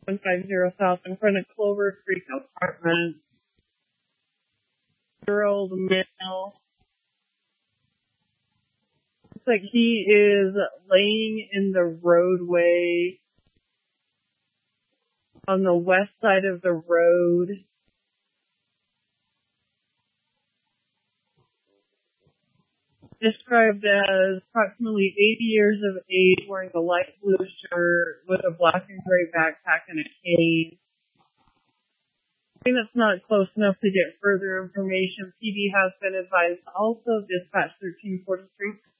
150 South in front of Clover Creek Apartment. year-old male. Looks like he is laying in the roadway on the west side of the road. Described as approximately 80 years of age, wearing a light blue shirt with a black and gray backpack and a cane. I think that's not close enough to get further information. PD has been advised to also dispatch 1343